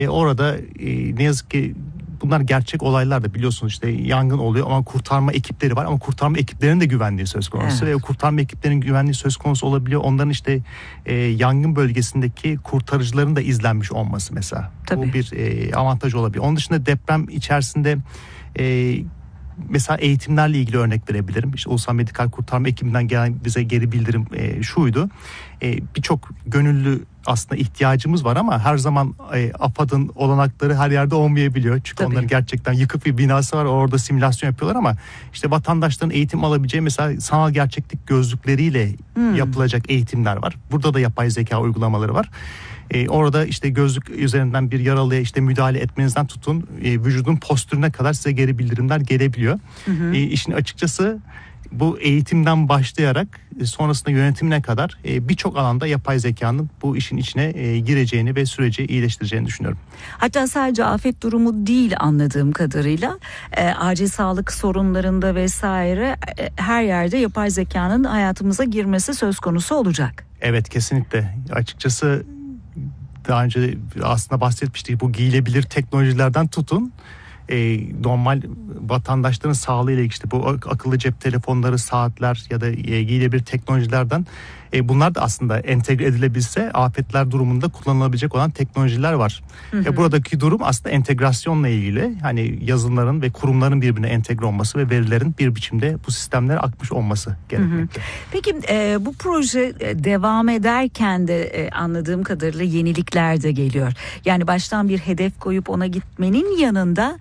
Orada ne yazık ki bunlar gerçek olaylar da, biliyorsunuz işte yangın oluyor ama kurtarma ekipleri var ama kurtarma ekiplerinin de güvenliği söz konusu. Evet. Ve kurtarma ekiplerinin güvenliği söz konusu olabiliyor. Onların işte yangın bölgesindeki kurtarıcıların da izlenmiş olması mesela. Tabii. Bu bir avantaj olabiliyor. Onun dışında deprem içerisinde mesela eğitimlerle ilgili örnek verebilirim. İşte Ulusal Medikal Kurtarma ekibinden gelen bize geri bildirim şuydu. Birçok gönüllü aslında ihtiyacımız var ama her zaman AFAD'ın olanakları her yerde olmayabiliyor. Çünkü tabii, onların gerçekten yıkık bir binası var, orada simülasyon yapıyorlar ama işte vatandaşların eğitim alabileceği mesela sanal gerçeklik gözlükleriyle yapılacak eğitimler var. Burada da yapay zeka uygulamaları var. Orada işte gözlük üzerinden bir yaralıya işte müdahale etmenizden tutun vücudun postürüne kadar size geri bildirimler gelebiliyor. İşin açıkçası bu eğitimden başlayarak sonrasında yönetimine kadar birçok alanda yapay zekanın bu işin içine gireceğini ve süreci iyileştireceğini düşünüyorum. Hatta sadece afet durumu değil anladığım kadarıyla acil sağlık sorunlarında vesaire her yerde yapay zekanın hayatımıza girmesi söz konusu olacak. Evet, kesinlikle. Açıkçası daha önce aslında bahsetmiştik, bu giyilebilir teknolojilerden tutun normal vatandaşların sağlığı ile işte bu akıllı cep telefonları, saatler ya da giyilebilir teknolojilerden bunlar da aslında entegre edilebilse afetler durumunda kullanılabilecek olan teknolojiler var. Buradaki durum aslında entegrasyonla ilgili, hani yazılımların ve kurumların birbirine entegre olması ve verilerin bir biçimde bu sistemlere akmış olması gerekmekte. Peki bu proje devam ederken de anladığım kadarıyla yenilikler de geliyor. Yani baştan bir hedef koyup ona gitmenin yanında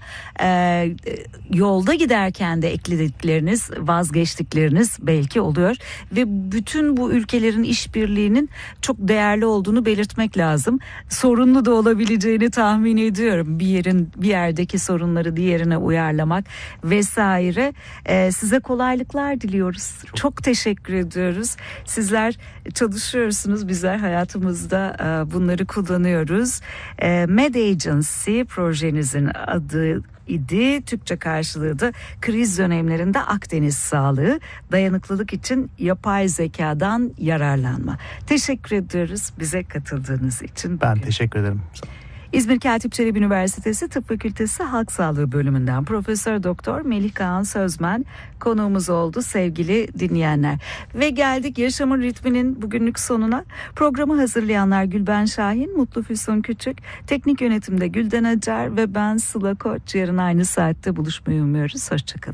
yolda giderken de ekledikleriniz, vazgeçtikleriniz belki oluyor ve bütün bu ülkelerin işbirliğinin çok değerli olduğunu belirtmek lazım. Sorunlu da olabileceğini tahmin ediyorum. Bir yerdeki sorunları diğerine uyarlamak vesaire. Size kolaylıklar diliyoruz. Çok teşekkür ediyoruz. Sizler çalışıyorsunuz, bizler hayatımızda bunları kullanıyoruz. Med Agency projenizin adı idi. Türkçe karşılığı da kriz dönemlerinde Akdeniz sağlığı, dayanıklılık için yapay zekadan yararlanma. Teşekkür ediyoruz bize katıldığınız için. Ben teşekkür ederim. İzmir Katip Çelebi Üniversitesi Tıp Fakültesi Halk Sağlığı Bölümünden Profesör Doktor Melih Kaan Sözmen konuğumuz oldu sevgili dinleyenler. Ve geldik Yaşamın Ritmi'nin bugünlük sonuna. Programı hazırlayanlar Gülben Şahin, Mutlu Füsun Küçük, teknik yönetimde Gülden Acar ve ben Sıla Koç. Yarın aynı saatte buluşmayı umuyoruz. Hoşçakalın.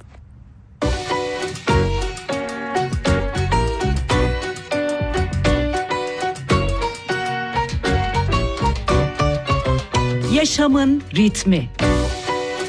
Yaşamın Ritmi.